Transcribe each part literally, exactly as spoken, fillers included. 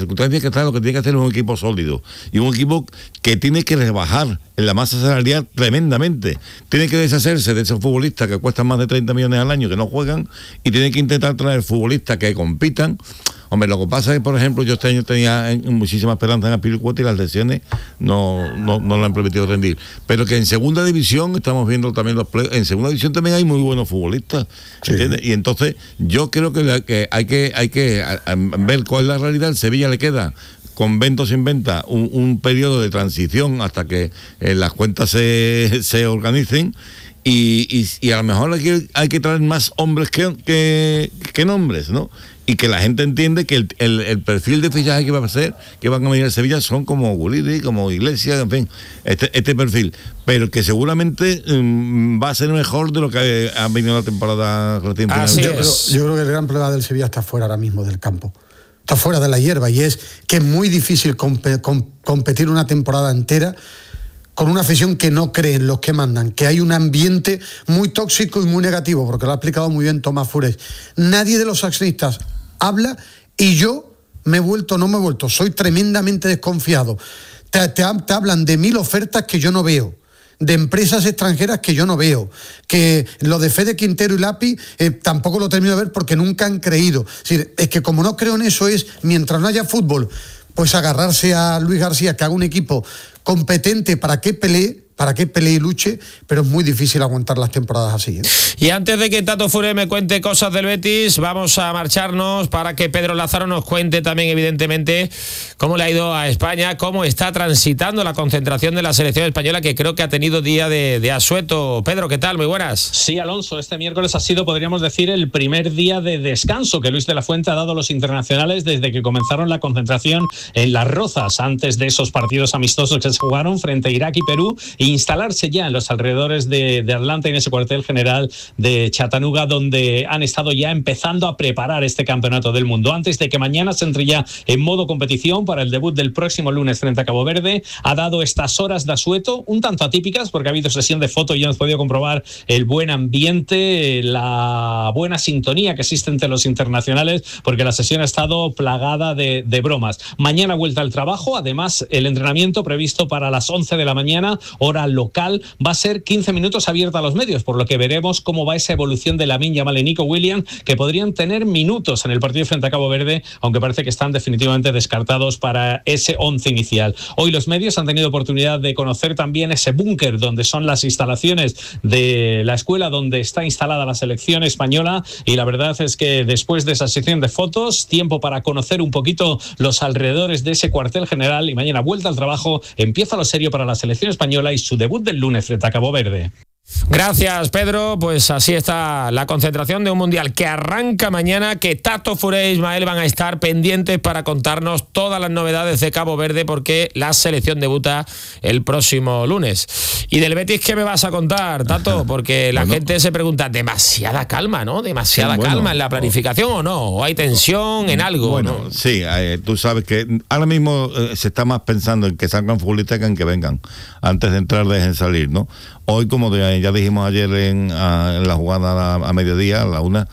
circunstancias que está, lo que tiene que hacer es un equipo sólido y un equipo que tiene que rebajar en la masa salarial tremendamente. Tiene que deshacerse de esos futbolistas que cuestan más de treinta millones al año, que no juegan, y tiene que intentar traer futbolistas que compitan. Hombre, lo que pasa es que, por ejemplo, yo este año tenía muchísima esperanza en Azpilicueta y las lesiones no, no, no le han permitido rendir. Pero que en segunda división, estamos viendo también los play, en segunda división también hay muy buenos futbolistas, sí. ¿Entiendes? Y entonces yo creo que, que hay que hay que a, a ver cuál es la realidad. El Sevilla le queda, con venta o sin venta, un, un periodo de transición hasta que eh, las cuentas se, se organicen. Y, y, y a lo mejor hay que, hay que traer más hombres que, que, que nombres, ¿no? Y que la gente entiende que el, el, el perfil de fichaje que va a ser, que van a venir a Sevilla, son como Gulidi, como Iglesias, en fin, este, este perfil. Pero que seguramente um, va a ser mejor de lo que ha venido la temporada reciente. Ah, sí, yo, creo, yo creo que el gran problema del Sevilla está fuera ahora mismo del campo. Está fuera de la hierba, y es que es muy difícil comp- comp- competir una temporada entera con una afición que no cree en los que mandan, que hay un ambiente muy tóxico y muy negativo, porque lo ha explicado muy bien Tomás Fures. Nadie de los accionistas habla, y yo me he vuelto, no me he vuelto, soy tremendamente desconfiado. Te, te, te hablan de mil ofertas que yo no veo, de empresas extranjeras que yo no veo, que lo de Fede Quintero y Lapi eh, tampoco lo termino de ver porque nunca han creído. Es decir, es que como no creo en eso, es, mientras no haya fútbol, pues agarrarse a Luis García, que haga un equipo competente para que pelee, para que pelee y luche, pero es muy difícil aguantar las temporadas así, ¿eh? Y antes de que Tato Fure me cuente cosas del Betis, vamos a marcharnos para que Pedro Lázaro nos cuente también, evidentemente, cómo le ha ido a España, cómo está transitando la concentración de la selección española, que creo que ha tenido día de, de asueto. Pedro, ¿qué tal? Muy buenas. Sí, Alonso, este miércoles ha sido, podríamos decir, el primer día de descanso que Luis de la Fuente ha dado a los internacionales desde que comenzaron la concentración en Las Rozas, antes de esos partidos amistosos que se jugaron frente a Irak y Perú, e instalarse ya en los alrededores de, de Atlanta, en ese cuartel general de Chattanooga, donde han estado ya empezando a preparar este campeonato del mundo. Antes de que mañana se entre ya en modo competición para el debut del próximo lunes frente a Cabo Verde, ha dado estas horas de asueto, un tanto atípicas, porque ha habido sesión de foto y hemos podido comprobar el buen ambiente, la buena sintonía que existe entre los internacionales, porque la sesión ha estado plagada de, de bromas. Mañana vuelta al trabajo, además el entrenamiento previsto para las once de la mañana, hora local, va a ser quince minutos abierta a los medios, por lo que veremos cómo va esa evolución de Lamine Yamal y Nico Williams, que podrían tener minutos en el partido frente a Cabo Verde, aunque parece que están definitivamente descartados para ese once inicial. Hoy los medios han tenido oportunidad de conocer también ese búnker donde son las instalaciones de la escuela donde está instalada la selección española, y la verdad es que después de esa sesión de fotos, tiempo para conocer un poquito los alrededores de ese cuartel general, y mañana vuelta al trabajo, empieza lo serio para la selección española y su debut del lunes frente a Cabo Verde. Gracias, Pedro. Pues así está la concentración de un mundial que arranca mañana, que Tato Fure e Ismael van a estar pendientes para contarnos todas las novedades de Cabo Verde, porque la selección debuta el próximo lunes. Y del Betis, ¿qué me vas a contar, Tato? Porque la bueno, gente se pregunta, demasiada calma, ¿no? Demasiada bueno, calma en la planificación, ¿o no? ¿O hay tensión en algo? Bueno, ¿no? Sí, eh, tú sabes que ahora mismo eh, se está más pensando en que salgan futbolistas que en que vengan. Antes de entrar, dejen salir, ¿no? Hoy, como ya dijimos ayer en, a, en la jugada a, a mediodía, a la una,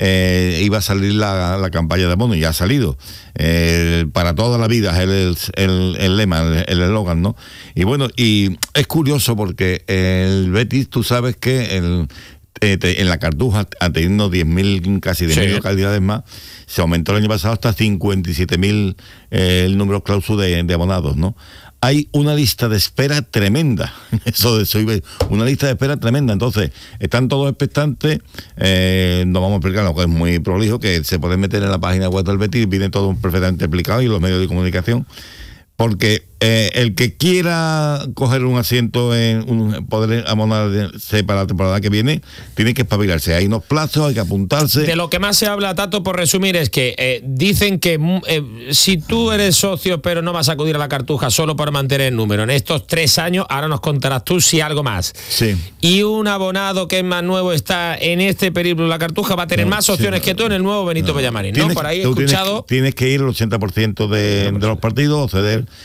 eh, iba a salir la, la campaña de abono, y ya ha salido. Eh, para toda la vida es el, el, el lema, el eslogan, ¿no? Y bueno, y es curioso porque el Betis, tú sabes que el, eh, te, en la Cartuja, teniendo diez mil, casi diez mil sí. localidades más, se aumentó el año pasado hasta cincuenta y siete mil eh, el número clauso de, de abonados, ¿no? Hay una lista de espera tremenda, eso de eso, una lista de espera tremenda. Entonces, están todos expectantes, eh, no vamos a explicar lo que es muy prolijo, que se pueden meter en la página web del Betis, viene todo perfectamente explicado, y los medios de comunicación, porque eh, el que quiera coger un asiento en un, poder abonarse para la temporada que viene, tiene que espabilarse. Hay unos plazos, hay que apuntarse. De lo que más se habla, Tato, por resumir, es que eh, dicen que eh, si tú eres socio pero no vas a acudir a la Cartuja solo para mantener el número en estos tres años, ahora nos contarás tú si algo más. Sí. Y un abonado que es más nuevo está en este periplo de la Cartuja, va a tener no, más opciones sí, que tú en el nuevo Benito no. Villamarín, ¿no? Por ahí he escuchado. Tienes, tienes que ir el ochenta por ciento de, de los partidos, o ceder, si un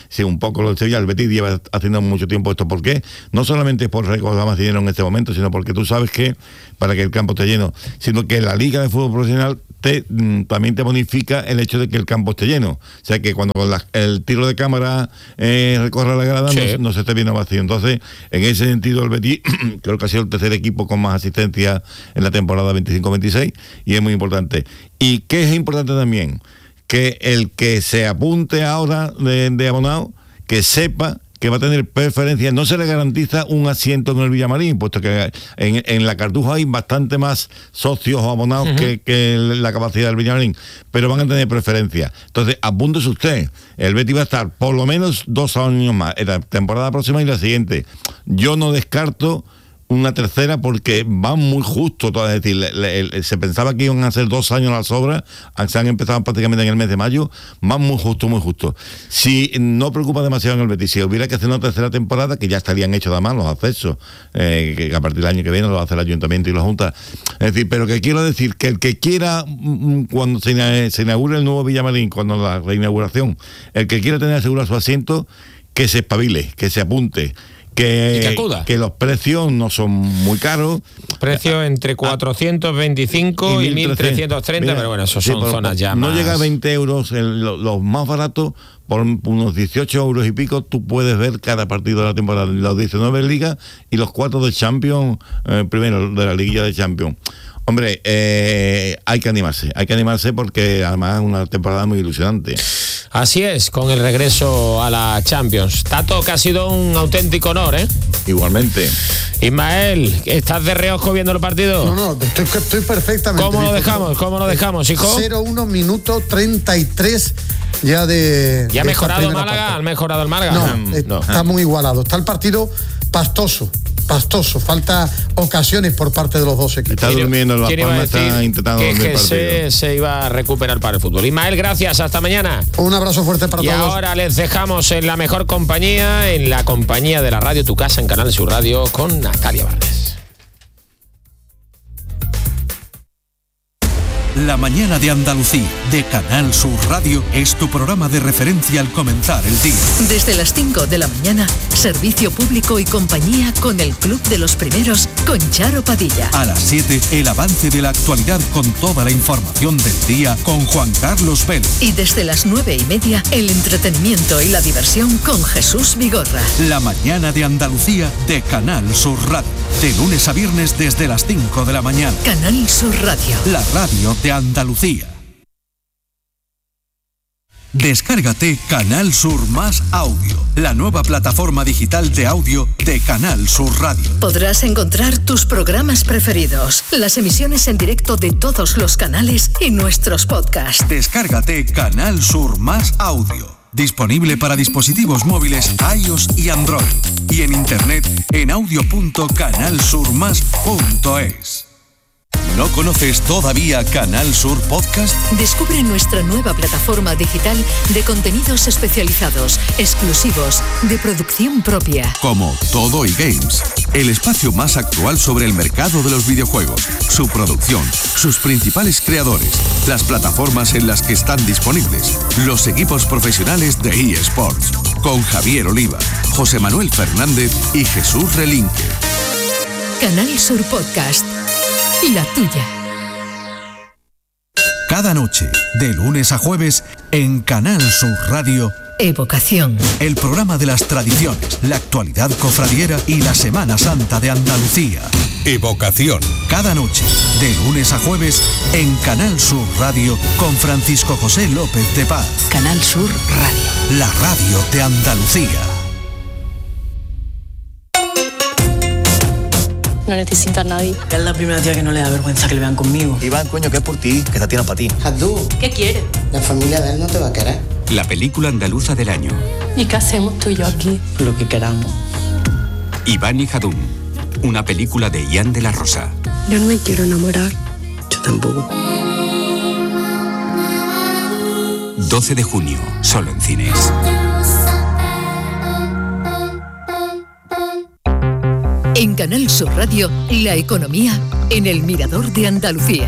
poco lo del Sevilla. El Betis lleva haciendo mucho tiempo esto. ¿Por qué? No solamente por recordar más dinero en este momento, sino porque tú sabes que para que el campo esté lleno, sino que la Liga de Fútbol Profesional te, también te bonifica el hecho de que el campo esté lleno. O sea, que cuando la, el tiro de cámara eh, recorre la grada, sí. no, no se esté viendo vacío. Entonces, en ese sentido, el Betis creo que ha sido el tercer equipo con más asistencia en la temporada veinticinco veintiséis y es muy importante. ¿Y qué es importante también? Que el que se apunte ahora de, de abonado, que sepa que va a tener preferencia, no se le garantiza un asiento en el Villamarín, puesto que en, en la Cartuja hay bastante más socios o abonados uh-huh. que, que la capacidad del Villamarín, pero van a tener preferencia. Entonces, apúntese usted, el Betis va a estar por lo menos dos años más, en la temporada próxima y la siguiente. Yo no descarto una tercera porque van muy justo, es decir, le, le, le, se pensaba que iban a ser dos años las obras, se han empezado prácticamente en el mes de mayo, van muy justo, muy justo. Si no preocupa demasiado en el Betis, si hubiera que hacer una tercera temporada, que ya estarían hechos además los accesos, eh, que a partir del año que viene lo va a hacer el Ayuntamiento y la Junta, es decir, pero que quiero decir que el que quiera, cuando se, se inaugure el nuevo Villamarín, cuando la reinauguración, el que quiera tener asegurado su asiento, que se espabile, que se apunte, Que, que, que los precios no son muy caros. Precios entre cuatrocientos veinticinco y, y mil trescientos treinta, Mira, pero bueno, eso son sí, zonas ya no más... No llega a veinte euros, el, los, los más baratos, por unos dieciocho euros y pico, tú puedes ver cada partido de la temporada, los diecinueve ligas y los cuatro de Champions, eh, primero de la liguilla de Champions. Hombre, eh, hay que animarse, hay que animarse porque además es una temporada muy ilusionante. Así es, con el regreso a la Champions. Tato, que ha sido un auténtico honor, ¿eh? Igualmente. Ismael, ¿estás de reojo viendo el partido? No, no, estoy, estoy perfectamente. ¿Cómo lo dejamos? ¿Cómo lo dejamos, hijo? cero uno minuto treinta y tres ya de... ¿Ya ha mejorado el Málaga? ¿Ha mejorado el Málaga? No, no, está muy igualado. Está el partido pastoso. pastoso, falta ocasiones por parte de los dos equipos. Está durmiendo, Las Palmas está intentando que dormir el partido. Se iba a recuperar para el fútbol. Ismael, gracias, hasta mañana. Un abrazo fuerte para y todos. Y ahora les dejamos en la mejor compañía, en la compañía de la radio Tu Casa, en Canal Sur Radio, con Natalia Vargas. La mañana de Andalucía, de Canal Sur Radio, es tu programa de referencia al comenzar el día. Desde las cinco de la mañana, servicio público y compañía con el Club de los Primeros, con Charo Padilla. A las siete, el avance de la actualidad con toda la información del día con Juan Carlos Vélez. Y desde las nueve y media, el entretenimiento y la diversión con Jesús Vigorra. La mañana de Andalucía, de Canal Sur Radio. De lunes a viernes desde las cinco de la mañana. Canal Sur Radio. La radio de Andalucía. Descárgate Canal Sur Más Audio, la nueva plataforma digital de audio de Canal Sur Radio. Podrás encontrar tus programas preferidos, las emisiones en directo de todos los canales y nuestros podcasts. Descárgate Canal Sur Más Audio. Disponible para dispositivos móviles iOS y Android. Y en internet en audio punto canal sur más punto es. ¿No conoces todavía Canal Sur Podcast? Descubre nuestra nueva plataforma digital de contenidos especializados, exclusivos, de producción propia. Como Todo y Games, el espacio más actual sobre el mercado de los videojuegos, su producción, sus principales creadores, las plataformas en las que están disponibles, los equipos profesionales de eSports, con Javier Oliva, José Manuel Fernández y Jesús Relinque. Canal Sur Podcast. La tuya. Cada noche, de lunes a jueves, en Canal Sur Radio. Evocación. El programa de las tradiciones, la actualidad cofradiera y la Semana Santa de Andalucía. Evocación. Cada noche, de lunes a jueves, en Canal Sur Radio, con Francisco José López de Paz. Canal Sur Radio. La radio de Andalucía. No necesito a nadie. Es la primera tía que no le da vergüenza que le vean conmigo. Iván, coño, que es por ti, que esta tía no es para ti. Jadú. ¿Qué quiere? La familia de él no te va a querer. La película andaluza del año. ¿Y qué hacemos tú y yo aquí? Lo que queramos. Iván y Jadún. Una película de Ian de la Rosa. Yo no me quiero enamorar. Yo tampoco. doce de junio, solo en cines. En Canal Sur Radio, la economía en el Mirador de Andalucía.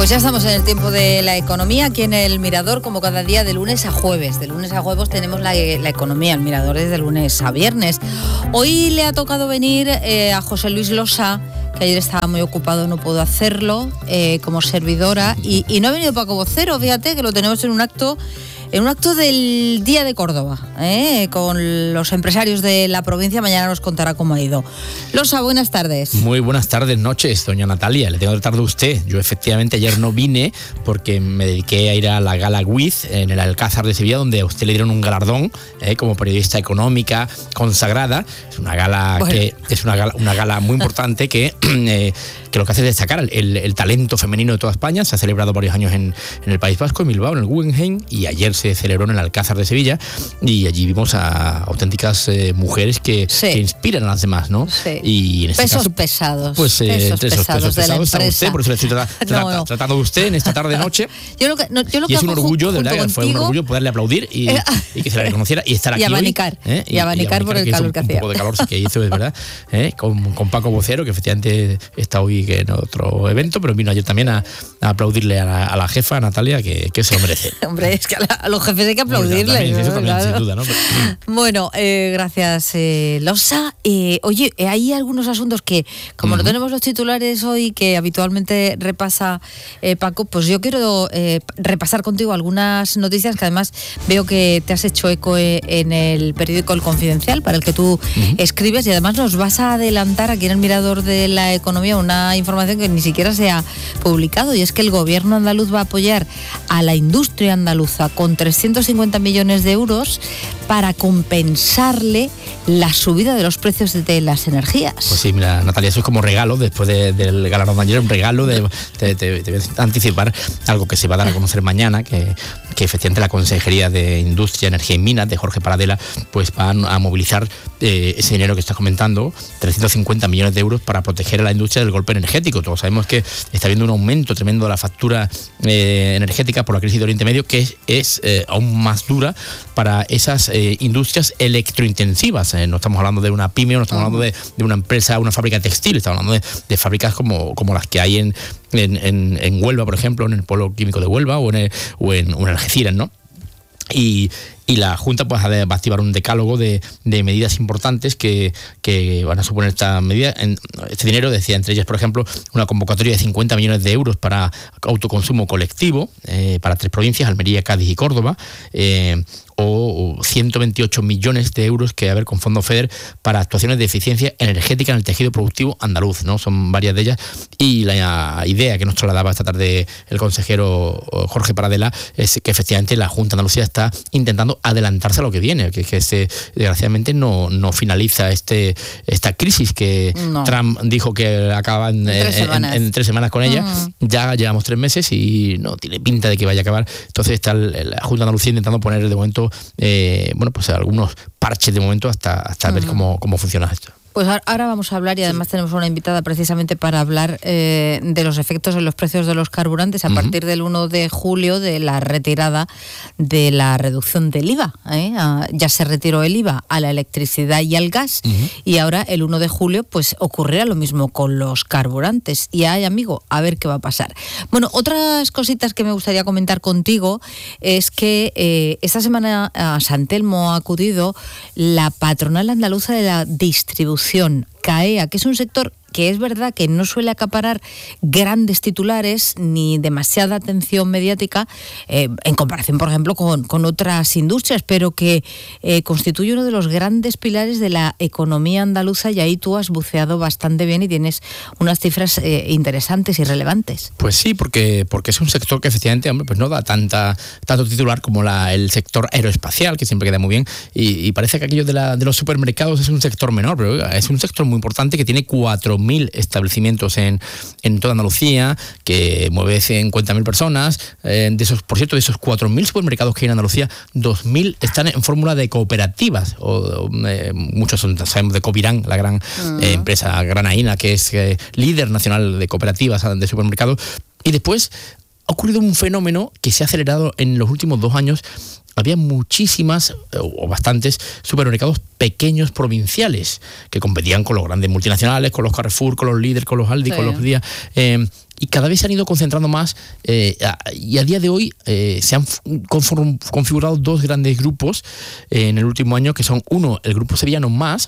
Pues ya estamos en el tiempo de la economía, aquí en El Mirador, como cada día de lunes a jueves. De lunes a jueves tenemos la, la economía, El Mirador es de lunes a viernes. Hoy le ha tocado venir eh, a José Luis Losa, que ayer estaba muy ocupado, no pudo hacerlo, eh, como servidora, y, y no ha venido Paco Vocero, fíjate que lo tenemos en un acto... En un acto del Día de Córdoba, ¿eh? Con los empresarios de la provincia. Mañana nos contará cómo ha ido. Losa, buenas tardes. Muy buenas tardes, noches, doña Natalia. Le tengo que tratar de usted. Yo efectivamente ayer no vine porque me dediqué a ir a la Gala Wiz en el Alcázar de Sevilla, donde a usted le dieron un galardón ¿eh? como periodista económica consagrada. Es una gala bueno. que es una gala, una gala muy importante que... Eh, que lo que hace es destacar el, el talento femenino de toda España. Se ha celebrado varios años en, en el País Vasco, en Bilbao, en el Guggenheim, y ayer se celebró en el Alcázar de Sevilla, y allí vimos a auténticas eh, mujeres que, sí. que inspiran a las demás, ¿no? Sí. Y en este pesos caso, pesados. Pues eh, pesos entre esos pesados pesos de la pesados está usted, por eso le estoy tra- tra- no, no. tratando de usted en esta tarde-noche. yo lo que, no, yo lo que y es un orgullo, de verdad, contigo, fue un orgullo poderle aplaudir y, y que se la reconociera y estar aquí y abanicar, hoy. ¿eh? Y, y abanicar por el que calor un, que un hacía. Un poco de calor sí que hizo, es verdad, ¿eh? con, con Paco Vocero, que efectivamente está hoy en otro evento, pero vino ayer también a, a aplaudirle a la, a la jefa, a Natalia, que, que se lo merece. Hombre, es que a, la, a los jefes hay que aplaudirles. Bueno, también, ¿no? eso también, Claro. sin duda, ¿no? Pero, bueno, eh, gracias, eh, Losa. Eh, oye, eh, hay algunos asuntos que, como uh-huh. no tenemos los titulares hoy, que habitualmente repasa eh, Paco, pues yo quiero eh, repasar contigo algunas noticias que además veo que te has hecho eco eh, en el periódico El Confidencial, para el que tú uh-huh. escribes, y además nos vas a adelantar aquí en el Mirador de la Economía una información que ni siquiera se ha publicado, y es que el gobierno andaluz va a apoyar a la industria andaluza con trescientos cincuenta millones de euros para compensarle la subida de los precios de las energías. Pues sí, mira, Natalia, eso es como regalo, después de, del galardón de ayer, un regalo de, de, de, de anticipar algo que se va a dar a conocer mañana, que, que efectivamente la Consejería de Industria, Energía y Minas de Jorge Paradela pues van a movilizar eh, ese dinero que estás comentando, trescientos cincuenta millones de euros, para proteger a la industria del golpe energético. Todos sabemos que está habiendo un aumento tremendo de la factura eh, energética por la crisis de Oriente Medio, que es, es eh, aún más dura para esas eh, industrias electrointensivas. Eh, no estamos hablando de una pyme, no estamos uh-huh. hablando de, de una empresa, una fábrica textil, estamos hablando de, de fábricas como, como las que hay en, en, en, en Huelva, por ejemplo, en el Polo Químico de Huelva o en, el, o en, o en Algeciras, ¿no? Y, y la Junta pues, va a activar un decálogo de, de medidas importantes que, que van a suponer esta medida. En, este dinero, decía, entre ellas, por ejemplo, una convocatoria de cincuenta millones de euros para autoconsumo colectivo eh, para tres provincias, Almería, Cádiz y Córdoba, eh, o ciento veintiocho millones de euros que va a haber con Fondo FEDER para actuaciones de eficiencia energética en el tejido productivo andaluz, ¿no? Son varias de ellas, y la idea que nos trasladaba esta tarde el consejero Jorge Paradela es que efectivamente la Junta de Andalucía está intentando adelantarse a lo que viene, que, que se, desgraciadamente no, no finaliza este esta crisis que no. Trump dijo que acaba en, en, tres, en, en, en tres semanas con ella. Uh-huh. Ya llevamos tres meses y no tiene pinta de que vaya a acabar. Entonces está la Junta de Andalucía intentando poner de momento Eh, bueno, pues algunos parches de momento hasta, hasta uh-huh. ver cómo, cómo funciona esto. Pues ahora vamos a hablar, y además tenemos una invitada precisamente para hablar eh, de los efectos en los precios de los carburantes a uh-huh. partir del uno de julio, de la retirada de la reducción del I V A. ¿eh? Ah, ya se retiró el I V A a la electricidad y al gas, uh-huh. y ahora el uno de julio pues ocurrirá lo mismo con los carburantes. Y ay, amigo, a ver qué va a pasar. Bueno, otras cositas que me gustaría comentar contigo es que eh, esta semana a San Telmo ha acudido la patronal andaluza de la distribución, CAEA, que es un sector que es verdad que no suele acaparar grandes titulares ni demasiada atención mediática eh, en comparación, por ejemplo, con, con otras industrias, pero que eh, constituye uno de los grandes pilares de la economía andaluza, y ahí tú has buceado bastante bien y tienes unas cifras eh, interesantes y relevantes. Pues sí, porque, porque es un sector que efectivamente, hombre, pues no da tanta tanto titular como la, el sector aeroespacial, que siempre queda muy bien, y, y parece que aquello de, la, de los supermercados es un sector menor, pero oiga, es un sector muy importante que tiene cuatro mil establecimientos en, en toda Andalucía, que mueve cincuenta mil personas. Eh, de esos, por cierto, de esos cuatro mil supermercados que hay en Andalucía, dos mil están en fórmula de cooperativas. O, eh, muchos son, sabemos de Covirán, la gran uh-huh. eh, empresa granaína, que es eh, líder nacional de cooperativas de supermercados. Y después ha ocurrido un fenómeno que se ha acelerado en los últimos dos años. Había muchísimas o bastantes supermercados pequeños provinciales que competían con los grandes multinacionales, con los Carrefour, con los Líder, con los Aldi, sí. con los Día. Eh, y cada vez se han ido concentrando más eh, y a día de hoy eh, se han conform, configurado dos grandes grupos eh, en el último año, que son uno, el grupo sevillano Más,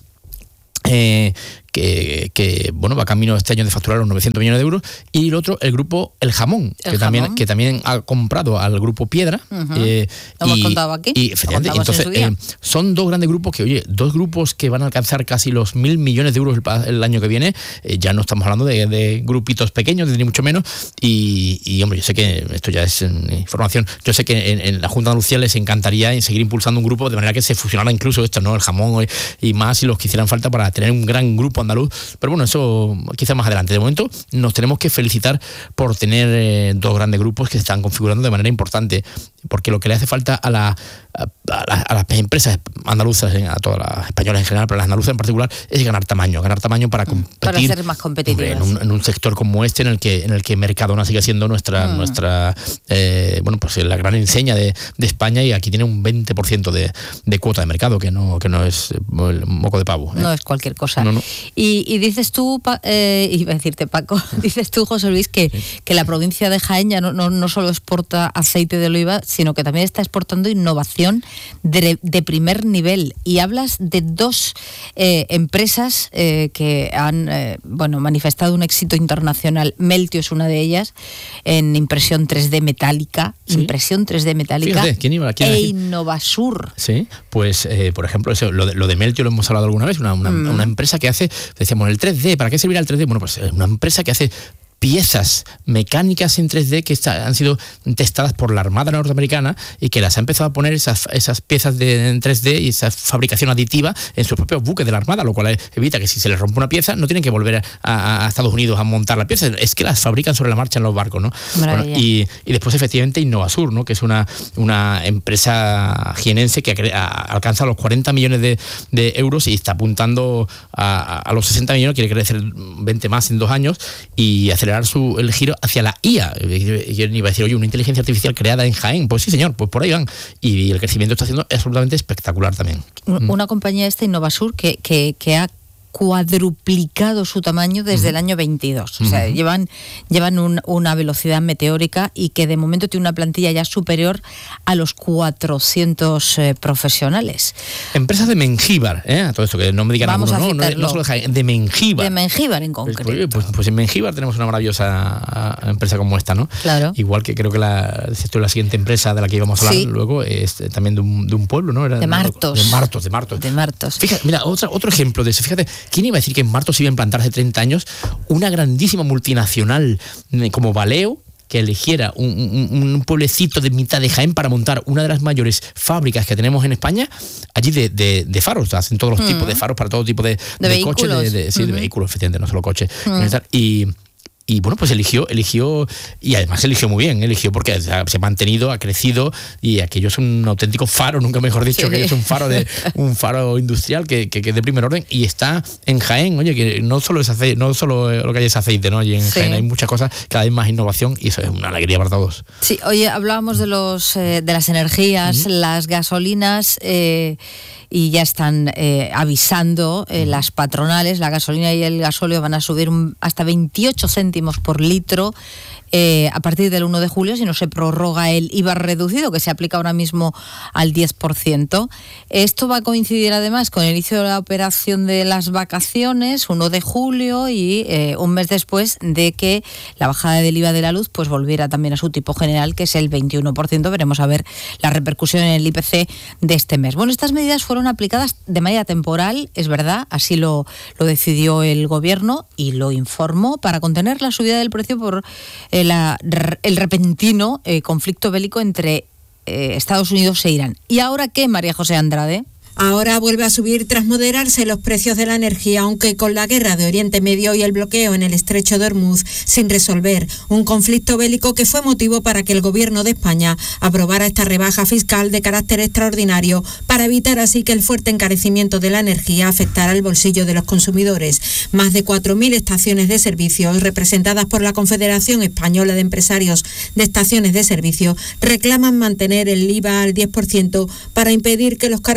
Eh, que, que bueno va camino este año de facturar los novecientos millones de euros, y el otro, el grupo El Jamón, el que jamón. también que también ha comprado al grupo Piedra. Uh-huh. eh, Lo hemos y, contado aquí. y efectivamente, entonces eh, son dos grandes grupos que, oye, dos grupos que van a alcanzar casi los mil millones de euros el, el año que viene. Eh, ya no estamos hablando de, de grupitos pequeños, ni mucho menos. Y, y hombre, yo sé que esto ya es eh, información. Yo sé que en, en la Junta de Andalucía les encantaría seguir impulsando un grupo de manera que se fusionara incluso esto, ¿no? El Jamón y, y Más, y los que hicieran falta para tener un gran grupo andaluz. Pero bueno, eso quizá más adelante. De momento nos tenemos que felicitar por tener eh, dos grandes grupos que se están configurando de manera importante, porque lo que le hace falta a, la, a, a, a las empresas andaluzas, a todas las españolas en general, pero a las andaluzas en particular, es ganar tamaño, ganar tamaño para competir, para ser más competitivas. Hombre, en, un, en un sector como este, en el que en el que Mercadona sigue siendo nuestra mm. nuestra eh, bueno, pues la gran enseña de, de España, y aquí tiene un veinte por ciento de, de cuota de mercado, que no que no es el moco de pavo. ¿eh? No es cualquier cosa. No, no. Y, y dices tú, eh, iba a decirte Paco, dices tú, José Luis, que, sí. que la provincia de Jaén ya no, no, no solo exporta aceite de oliva, sino que también está exportando innovación de, de primer nivel. Y hablas de dos eh, empresas eh, que han eh, bueno, manifestado un éxito internacional. Meltio es una de ellas, en impresión tres D metálica, ¿sí? impresión tres D metálica. Fíjate, ¿quién iba, quién e decir? Innovasur. Sí, pues eh, por ejemplo, eso, lo, de, lo de Meltio lo hemos hablado alguna vez, una, una, mm. una empresa que hace, decíamos, el tres D, ¿para qué servirá el tres D? Bueno, pues una empresa que hace piezas mecánicas en tres D que está, han sido testadas por la Armada norteamericana, y que las ha empezado a poner esas, esas piezas de, en tres D y esa fabricación aditiva en sus propios buques de la Armada, lo cual evita que si se les rompe una pieza no tienen que volver a, a Estados Unidos a montar la pieza, es que las fabrican sobre la marcha en los barcos, ¿no? Bueno, y, y después efectivamente Innovasur, ¿no? Que es una, una empresa jienense que a, a, alcanza los cuarenta millones de, de euros y está apuntando a, a los sesenta millones, quiere crecer veinte más en dos años y acelerar Su, el giro hacia la I A. Yo iba a decir, oye, una inteligencia artificial creada en Jaén. Pues sí, señor, pues por ahí van. Y el crecimiento está siendo absolutamente espectacular también. Una compañía esta, Innovasur, que, que, que ha cuadruplicado su tamaño desde uh-huh. el año veintidós. O sea, uh-huh. llevan, llevan un, una velocidad meteórica, y que de momento tiene una plantilla ya superior a los cuatrocientos eh, profesionales. Empresa de Mengíbar, ¿eh? Todo esto, que no me digan Vamos algunos, no, no, no solo de, de Mengíbar. De Mengíbar en concreto. Pues, pues, pues en Mengíbar tenemos una maravillosa empresa como esta, ¿no? Claro. Igual que creo que la, la siguiente empresa de la que íbamos a hablar sí. luego es también de un, de un pueblo, ¿no? Era de Martos. De Martos, de Martos. De Martos. Fíjate, mira, otra, otro ejemplo de eso. Fíjate, ¿quién iba a decir que en Martos iba a implantar hace treinta años una grandísima multinacional como Valeo, que eligiera un, un, un pueblecito de mitad de Jaén para montar una de las mayores fábricas que tenemos en España, allí de, de, de faros? Hacen todos los mm. tipos de faros para todo tipo de, de, de vehículos. coches, de, de, sí, mm. de vehículos, efectivamente, no solo coches. Mm. Y Y bueno, pues eligió, eligió, y además eligió muy bien, eligió porque se ha mantenido, ha crecido, y aquello es un auténtico faro, nunca mejor dicho, sí. que es un faro de un faro industrial que, que, que es de primer orden, y está en Jaén. Oye, que no solo es aceite, no solo lo que hay es aceite, ¿no? Y en sí. Jaén hay muchas cosas, cada vez más innovación, y eso es una alegría para todos. Sí, oye, hablábamos de los eh, de las energías, uh-huh. las gasolinas, eh, y ya están eh, avisando eh, uh-huh. las patronales, la gasolina y el gasóleo van a subir un, hasta veintiocho céntimos por litro eh, a partir del uno de julio, si no se prorroga el I V A reducido, que se aplica ahora mismo al diez por ciento. Esto va a coincidir además con el inicio de la operación de las vacaciones, uno de julio, y eh, un mes después de que la bajada del I V A de la luz pues volviera también a su tipo general, que es el veintiuno por ciento. Veremos a ver la repercusión en el I P C de este mes. Bueno, estas medidas fueron aplicadas de manera temporal, es verdad, así lo, lo decidió el gobierno y lo informó, para contener la subida del precio por eh, la, el repentino eh, conflicto bélico entre eh, Estados Unidos e Irán. ¿Y ahora qué, María José Andrade? Ahora vuelve a subir tras moderarse los precios de la energía, aunque con la guerra de Oriente Medio y el bloqueo en el estrecho de Hormuz sin resolver. Un conflicto bélico que fue motivo para que el gobierno de España aprobara esta rebaja fiscal de carácter extraordinario, para evitar así que el fuerte encarecimiento de la energía afectara el bolsillo de los consumidores. Más de cuatro mil estaciones de servicio, representadas por la Confederación Española de Empresarios de Estaciones de Servicio, reclaman mantener el I V A al diez por ciento para impedir que los carburantes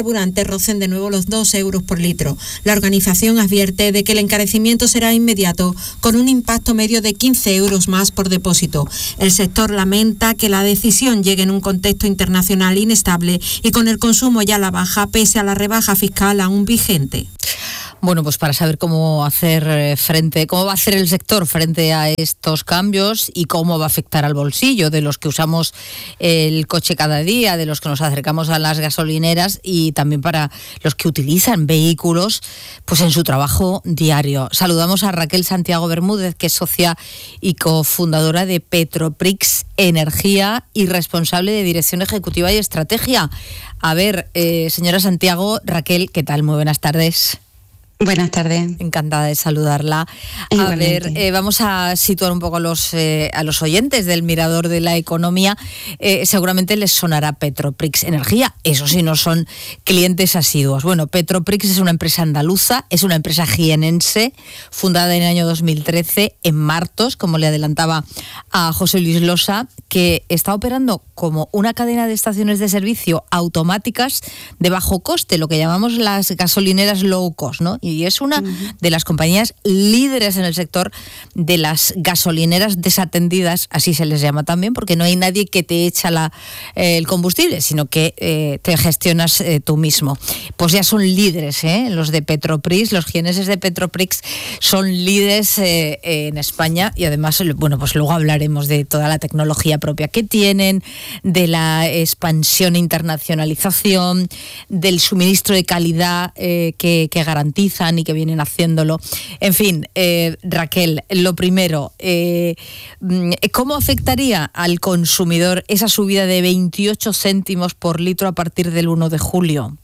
rocen de nuevo los dos euros por litro. La organización advierte de que el encarecimiento será inmediato, con un impacto medio de quince euros más por depósito. El sector lamenta que la decisión llegue en un contexto internacional inestable y con el consumo ya a la baja, pese a la rebaja fiscal aún vigente. Bueno, pues para saber cómo hacer frente, cómo va a hacer el sector frente a estos cambios y cómo va a afectar al bolsillo de los que usamos el coche cada día, de los que nos acercamos a las gasolineras y también para los que utilizan vehículos pues en su trabajo diario. Saludamos a Raquel Santiago Bermúdez, que es socia y cofundadora de Petroprix Energía y responsable de Dirección Ejecutiva y Estrategia. A ver, eh, señora Santiago, Raquel, ¿qué tal? Muy buenas tardes. Buenas tardes. Encantada de saludarla. A ver, eh, vamos a situar un poco a los, eh, a los oyentes del Mirador de la Economía. Eh, seguramente les sonará Petroprix Energía. Eso sí, no son clientes asiduos. Bueno, Petroprix es una empresa andaluza, es una empresa jienense, fundada en el año dos mil trece en Martos, como le adelantaba a José Luis Losa, que está operando como una cadena de estaciones de servicio automáticas de bajo coste, lo que llamamos las gasolineras low cost, ¿no? Y es una de las compañías líderes en el sector de las gasolineras desatendidas, así se les llama también, porque no hay nadie que te echa la, eh, el combustible, sino que eh, te gestionas eh, tú mismo. Pues ya son líderes, ¿eh? Los de Petroprix, los jieneses de Petroprix son líderes eh, en España y además, bueno, pues luego hablaremos de toda la tecnología propia que tienen, de la expansión e internacionalización, del suministro de calidad eh, que, que garantiza y que vienen haciéndolo. En fin, eh, Raquel, lo primero, eh, ¿cómo afectaría al consumidor esa subida de veintiocho céntimos por litro a partir del uno de julio?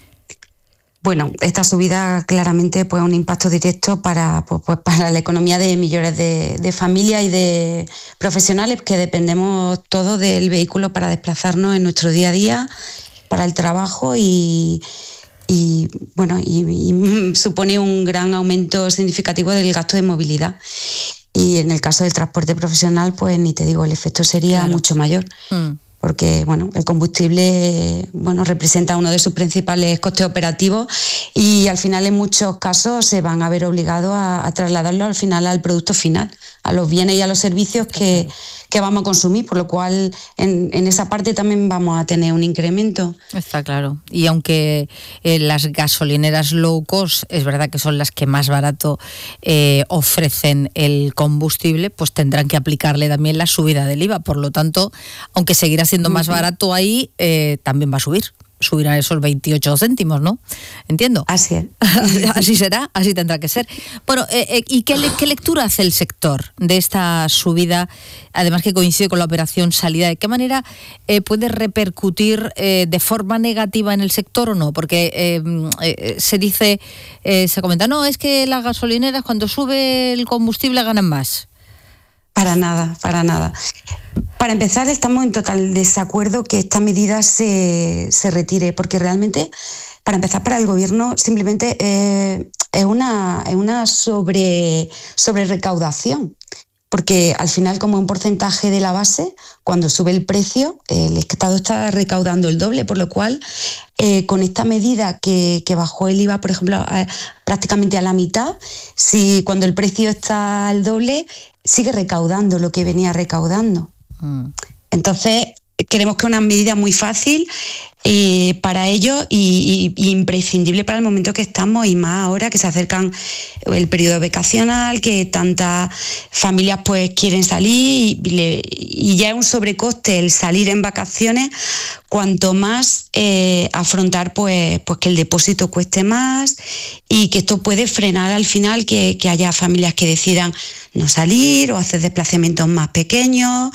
Bueno, esta subida claramente pues un impacto directo para, pues, pues, para la economía de millones de, de familias y de profesionales que dependemos todos del vehículo para desplazarnos en nuestro día a día, para el trabajo y y bueno y, y supone un gran aumento significativo del gasto de movilidad, y en el caso del transporte profesional pues ni te digo, el efecto sería claro. mucho mayor. Mm. Porque bueno, el combustible bueno, representa uno de sus principales costes operativos y al final en muchos casos se van a ver obligados a, a trasladarlo al final al producto final, a los bienes y a los servicios que, que vamos a consumir, por lo cual en, en esa parte también vamos a tener un incremento. Está claro. Y aunque eh, las gasolineras low cost es verdad que son las que más barato eh, ofrecen el combustible, pues tendrán que aplicarle también la subida del I V A. Por lo tanto, aunque seguirá siendo más barato ahí, eh, también va a subir. Subirán esos veintiocho céntimos, ¿no? Entiendo. Así es. Así será, así tendrá que ser. Bueno, eh, eh, ¿y qué, le, qué lectura hace el sector de esta subida, además que coincide con la operación salida? ¿De qué manera eh, puede repercutir eh, de forma negativa en el sector o no? Porque eh, eh, se dice, eh, se comenta, no, es que las gasolineras cuando sube el combustible ganan más. Para nada, para nada. Para empezar, estamos en total desacuerdo que esta medida se, se retire, porque realmente, para empezar, para el gobierno simplemente eh, es una, es una sobre, sobre recaudación. Porque al final, como un porcentaje de la base, cuando sube el precio, el Estado está recaudando el doble, por lo cual, eh, con esta medida que, que bajó el I V A, por ejemplo, a, prácticamente a la mitad, si cuando el precio está al doble, sigue recaudando lo que venía recaudando. Mm. Entonces, creemos que es una medida muy fácil eh, para ellos y, y, y imprescindible para el momento que estamos, y más ahora que se acercan el periodo vacacional, que tantas familias pues quieren salir y, le, y ya es un sobrecoste el salir en vacaciones, cuanto más eh, afrontar pues, pues que el depósito cueste más y que esto puede frenar al final que, que haya familias que decidan no salir o hacer desplazamientos más pequeños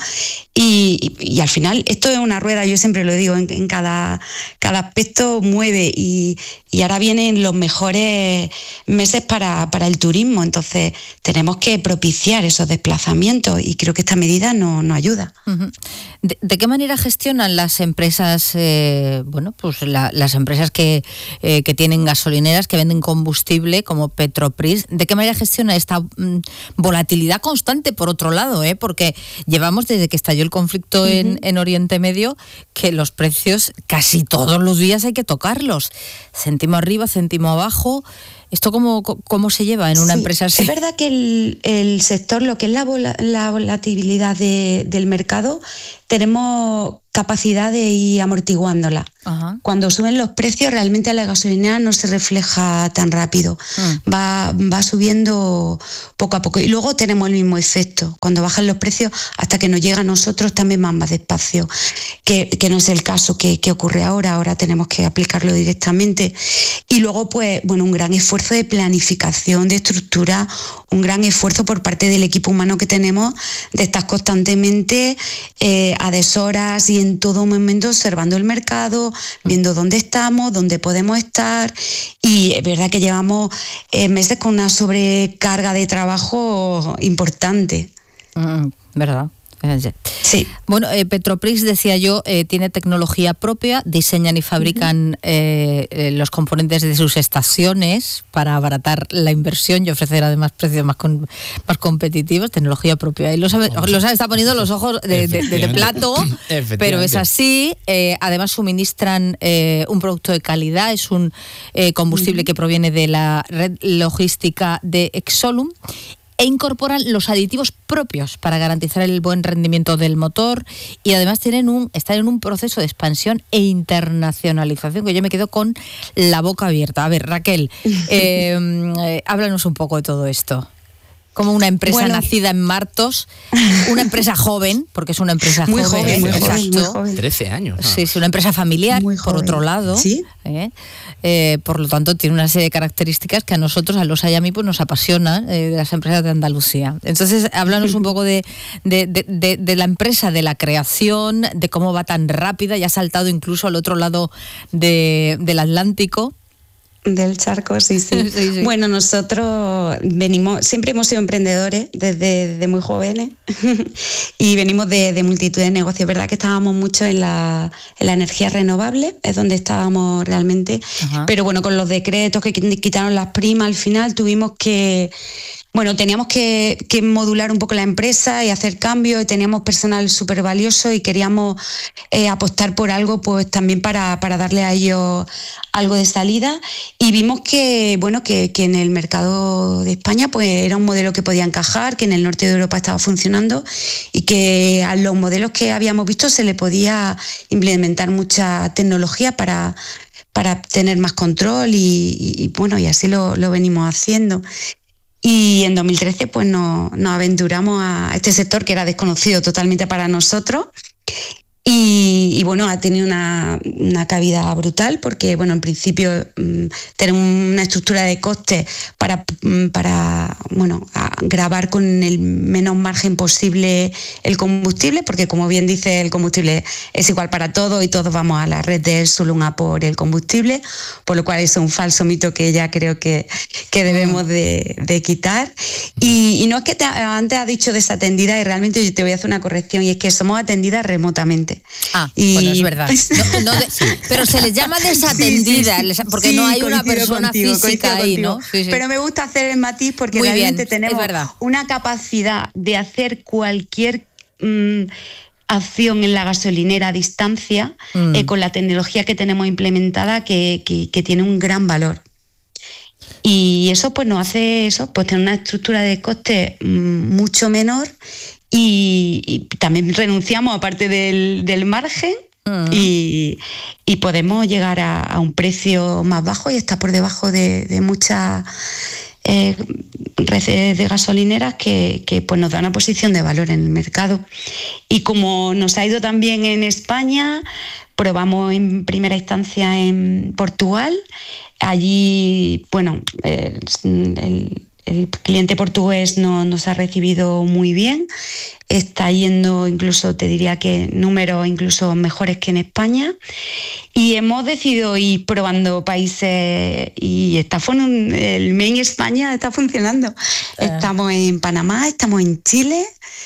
y, y, y al final esto es una rueda, yo siempre lo digo, en, en cada, cada aspecto mueve y, y ahora vienen los mejores meses para, para el turismo, entonces tenemos que propiciar esos desplazamientos y creo que esta medida no, no ayuda. Uh-huh. ¿De, ¿De qué manera gestionan las empresas, eh, bueno, pues la, las empresas que, eh, que tienen gasolineras, que venden combustible como Petropris? ¿De qué manera gestiona esta mm, volatilidad constante, por otro lado? Eh? Porque llevamos desde que estalló el conflicto uh-huh. en, en Oriente Medio que los precios casi todos los días hay que tocarlos. Céntimo arriba, céntimo abajo. ¿Esto cómo, cómo se lleva en una sí, empresa así? Es verdad que el, el sector, lo que es la, vola, la volatilidad de, del mercado, tenemos capacidad de ir amortiguándola. Ajá. Cuando suben los precios, realmente a la gasolinera no se refleja tan rápido. Mm. Va, va subiendo poco a poco. Y luego tenemos el mismo efecto. Cuando bajan los precios, hasta que nos llega a nosotros también van más despacio. Que, que no es el caso que, que ocurre ahora. Ahora tenemos que aplicarlo directamente. Y luego, pues, bueno, un gran esfuerzo de planificación, de estructura, un gran esfuerzo por parte del equipo humano que tenemos de estar constantemente eh, a deshoras y en todo momento observando el mercado, viendo dónde estamos, dónde podemos estar, y es verdad que llevamos eh, meses con una sobrecarga de trabajo importante. Mm, ¿verdad? Sí. Bueno, eh, Petropris, decía yo, eh, tiene tecnología propia, diseñan y fabrican uh-huh. eh, eh, los componentes de sus estaciones para abaratar la inversión y ofrecer además precios más, con, más competitivos, tecnología propia. Y lo sabe, lo sabe, está poniendo los ojos de, de, de, de plato, pero es así. Eh, además suministran eh, un producto de calidad, es un eh, combustible uh-huh. que proviene de la red logística de Exolum, e incorporan los aditivos propios para garantizar el buen rendimiento del motor, y además tienen un, están en un proceso de expansión e internacionalización que yo me quedo con la boca abierta. A ver, Raquel, eh, eh, háblanos un poco de todo esto. Como una empresa bueno, nacida en Martos, una empresa joven, porque es una empresa muy joven, joven, muy joven, muy joven. trece años. ¿No? Sí, es una empresa familiar, por otro lado. ¿Sí? ¿eh? Eh, por lo tanto, tiene una serie de características que a nosotros, a los Ayami, pues nos apasionan, eh, de las empresas de Andalucía. Entonces, háblanos un poco de, de, de, de, de la empresa, de la creación, de cómo va tan rápida, ya ha saltado incluso al otro lado de, del Atlántico. Del charco, sí, sí. sí, sí. Bueno, nosotros venimos, siempre hemos sido emprendedores desde, desde muy jóvenes y venimos de, de multitud de negocios. Es verdad que estábamos mucho en la, en la energía renovable, es donde estábamos realmente. Ajá. Pero bueno, con los decretos que quitaron las primas, al final tuvimos que... Bueno, teníamos que, que modular un poco la empresa y hacer cambios, y teníamos personal súper valioso y queríamos eh, apostar por algo, pues también para, para darle a ellos algo de salida, y vimos que, bueno, que, que en el mercado de España pues era un modelo que podía encajar, que en el norte de Europa estaba funcionando y que a los modelos que habíamos visto se le podía implementar mucha tecnología para, para tener más control y, y, y bueno, y así lo, lo venimos haciendo. Y en dos mil trece pues nos, nos aventuramos a este sector que era desconocido totalmente para nosotros. Y, y bueno, ha tenido una, una cabida brutal porque, bueno, en principio mmm, tenemos una estructura de costes para, para bueno, grabar con el menos margen posible el combustible, porque como bien dice, el combustible es igual para todos y todos vamos a la red de Exolum a por el combustible, por lo cual es un falso mito que ya creo que, que debemos de, de quitar. Y, y no es que te, antes has dicho desatendida, y realmente yo te voy a hacer una corrección, y es que somos atendidas remotamente. Ah, y... bueno, es verdad. No, no de, sí. Pero se les llama desatendida, sí, sí, sí. porque sí, no hay una persona contigo, física ahí, contigo. ¿no? Sí, sí. Pero me gusta hacer el matiz porque Muy realmente bien, tenemos una capacidad de hacer cualquier mmm, acción en la gasolinera a distancia mm. eh, con la tecnología que tenemos implementada que, que, que tiene un gran valor. Y eso pues nos hace eso, pues tener una estructura de coste mmm, mucho menor. Y, y también renunciamos a parte del, del margen uh-huh. y, y podemos llegar a, a un precio más bajo y estar por debajo de, de muchas eh, redes de gasolineras que, que pues nos dan una posición de valor en el mercado. Y como nos ha ido también en España, probamos en primera instancia en Portugal. Allí, bueno, eh, el... El cliente portugués no, nos ha recibido muy bien. está yendo incluso, te diría que números incluso mejores que en España. Y hemos decidido ir probando países y está fun- el Main España está funcionando. Eh. Estamos en Panamá, estamos en Chile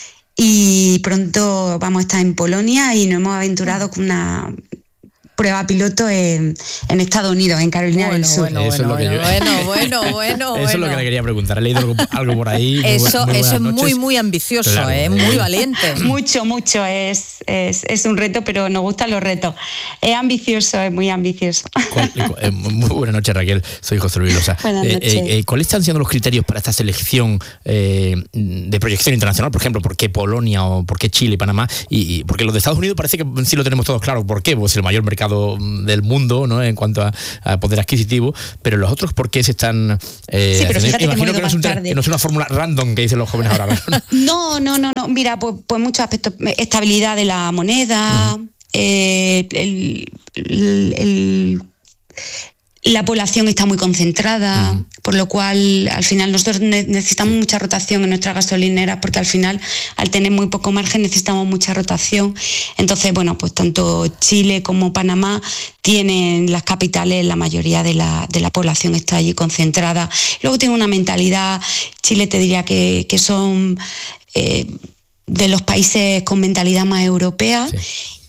y pronto vamos a estar en Polonia y nos hemos aventurado con una prueba piloto en, en Estados Unidos, en Carolina bueno, del Sur. Bueno, eso bueno, es lo que yo... bueno, bueno, bueno, Eso es lo que le quería preguntar. He leído algo, algo por ahí. Muy eso muy eso es noches. muy, muy ambicioso, Claro, ¿eh? eh. Muy valiente. Mucho, mucho. Es, es, es un reto, pero nos gustan los retos. Es ambicioso, es muy ambicioso. ¿Cuál, eh, muy buenas noches, Raquel. Soy José Luis Losa. Buenas Eh, noches. eh, ¿Cuáles están siendo los criterios para esta selección eh, de proyección internacional? Por ejemplo, ¿por qué Polonia o por qué Chile y Panamá? Y, y porque los de Estados Unidos parece que sí lo tenemos todos claro. ¿Por qué? Pues es el mayor mercado del mundo, ¿no? En cuanto a, a poder adquisitivo, pero los otros, ¿por qué se están eh, Sí, pero fíjate que imagino hemos que no es, un, ido más tarde. que no es una fórmula random que dicen los jóvenes ahora. No, no, no, no. Mira, pues, pues muchos aspectos. Estabilidad de la moneda, uh-huh. eh, el, el, el, la población está muy concentrada, uh-huh. por lo cual al final nosotros ne- necesitamos mucha rotación en nuestras gasolineras porque al final al tener muy poco margen necesitamos mucha rotación. Entonces, bueno, pues tanto Chile como Panamá tienen las capitales, la mayoría de la, de la población está allí concentrada. Luego tiene una mentalidad, Chile te diría que, que son eh, de los países con mentalidad más europea. Sí.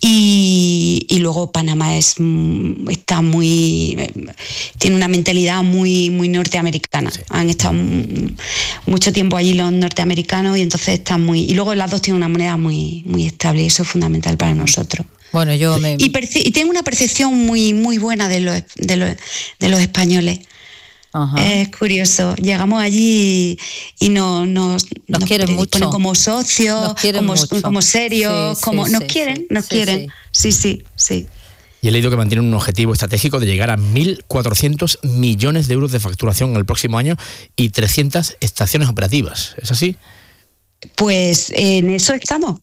Y, y luego Panamá es está muy tiene una mentalidad muy muy norteamericana. Sí. Han estado mucho tiempo allí los norteamericanos y entonces están muy y luego las dos tienen una moneda muy muy estable y eso es fundamental para nosotros. Bueno, yo me... y, perci- y tengo una percepción muy muy buena de los de los de los españoles. Ajá. Es curioso, llegamos allí y, y no, nos, nos, nos quieren mucho, ponen como socios, como, como serios, sí, como sí, nos sí, quieren, sí, nos sí, quieren, sí. sí, sí, sí. Y he leído que mantienen un objetivo estratégico de llegar a mil cuatrocientos millones de euros de facturación en el próximo año y trescientas estaciones operativas, ¿es así? Pues en eso estamos.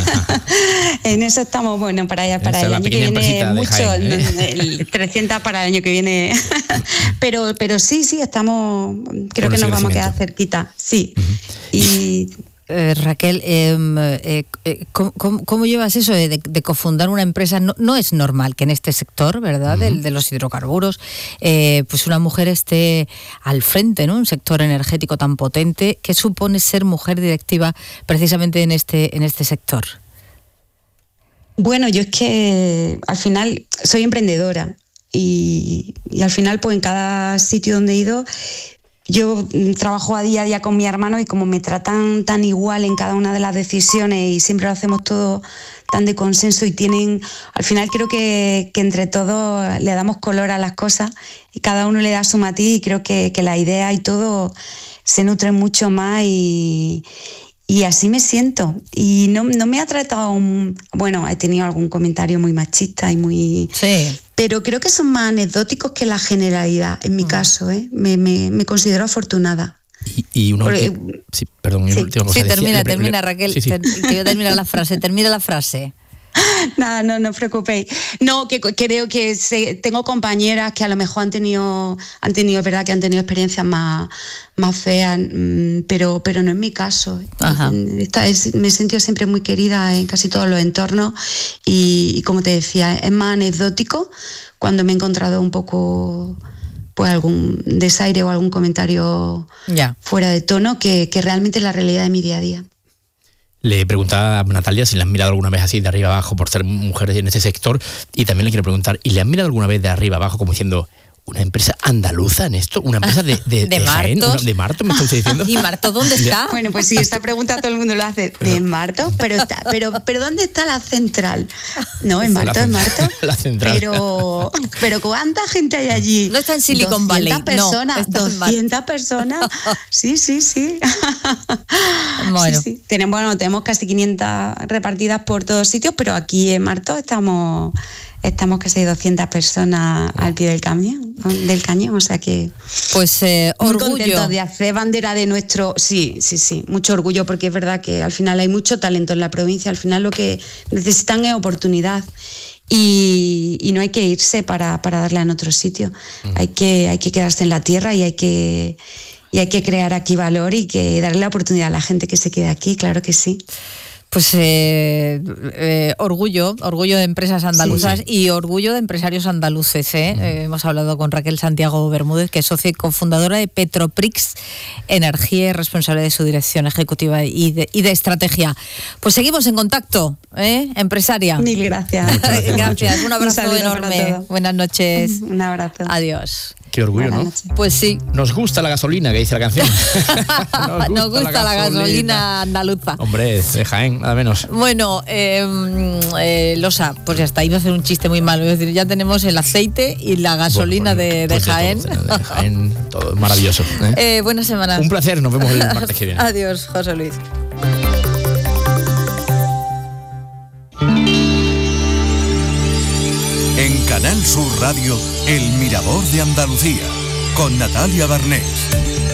En eso estamos, bueno, para allá, para el año que viene mucho, Jaén, ¿eh? el trescientas para el año que viene. pero pero sí, sí, estamos, creo bueno, que nos vamos a quedar cerquita, sí. Uh-huh. Y Eh, Raquel, eh, eh, eh, ¿cómo, cómo, ¿cómo llevas eso de, de cofundar una empresa? No, no es normal que en este sector, ¿verdad?, uh-huh. de, de los hidrocarburos, eh, pues una mujer esté al frente, ¿no? Un sector energético tan potente. ¿Qué supone ser mujer directiva precisamente en este, en este sector? Bueno, yo es que al final soy emprendedora y, y al final pues en cada sitio donde he ido yo trabajo a día a día con mi hermano y como me tratan tan igual en cada una de las decisiones y siempre lo hacemos todo tan de consenso y tienen, al final creo que, que entre todos le damos color a las cosas y cada uno le da su matiz y creo que, que la idea y todo se nutren mucho más y, y así me siento. Y no, no me ha tratado, un, bueno, he tenido algún comentario muy machista y muy... Sí. Pero creo que son más anecdóticos que la generalidad, en mi uh-huh. caso, ¿eh? Me, me, me considero afortunada. Y, y una Porque, última, sí, perdón, sí. una última cosa. Sí, termina, decía, termina, le, Raquel. Sí, sí. Te, te voy a terminar la frase, termina la frase. Nada, no, no os preocupéis. No, que creo que se, tengo compañeras que a lo mejor han tenido, han tenido, es verdad que han tenido experiencias más, más feas, pero, pero no es mi caso. Ajá. Esta es, me he sentido siempre muy querida en casi todos los entornos y, y como te decía, es más anecdótico cuando me he encontrado un poco pues algún desaire o algún comentario ya. fuera de tono que, que realmente es la realidad de mi día a día. Le preguntaba a Natalia si le han mirado alguna vez así de arriba abajo por ser mujeres en ese sector y también le quiero preguntar, ¿y le han mirado alguna vez de arriba abajo como diciendo una empresa andaluza en esto? ¿Una empresa de, de, de, de Jaén? Una, ¿De Marto me está diciendo? ¿Y Marto dónde está? Bueno, pues sí, esta pregunta todo el mundo lo hace. ¿De Marto? Pero, está, pero, pero ¿dónde está la central? No, en Marto, en Marto. La central. Pero, pero ¿cuánta gente hay allí? No está en Silicon Valley. Personas, no, doscientas personas. Sí, sí, sí. Bueno. Sí, sí. Tenemos, bueno, tenemos casi quinientas repartidas por todos sitios, pero aquí en Marto estamos... Estamos casi doscientas personas al pie del cañón, del cañón, o sea que... Pues eh, orgullo. Muy contentos de hacer bandera de nuestro... Sí, sí, sí, mucho orgullo porque es verdad que al final hay mucho talento en la provincia, al final lo que necesitan es oportunidad y, y no hay que irse para, para darla en otro sitio, uh-huh. hay que, hay que quedarse en la tierra y hay que, y hay que crear aquí valor y que darle la oportunidad a la gente que se quede aquí, claro que sí. Pues eh, eh, orgullo, orgullo de empresas andaluzas sí, sí. y orgullo de empresarios andaluces. ¿eh? Mm. Eh, hemos hablado con Raquel Santiago Bermúdez, que es socia y cofundadora de Petroprix Energía y responsable de su dirección ejecutiva y de, y de estrategia. Pues seguimos en contacto, ¿eh? empresaria. Mil gracias. gracias. gracias. Un abrazo Un enorme. Buenas noches. Un abrazo. Adiós. Qué orgullo, ¿no? Pues sí. Nos gusta la gasolina, que dice la canción. Nos gusta, Nos gusta la, gasolina. la gasolina andaluza. Hombre, de Jaén, nada menos. Bueno, eh, eh, Losa, pues ya está, iba a hacer un chiste muy malo. Es decir, ya tenemos el aceite y la gasolina bueno, bueno, de, de pues Jaén. Todo, de Jaén, todo maravilloso. ¿eh? Eh, buena semana. Un placer, nos vemos el martes que viene. Adiós, José Luis. En Canal Sur Radio, El Mirador de Andalucía, con Natalia Barnés.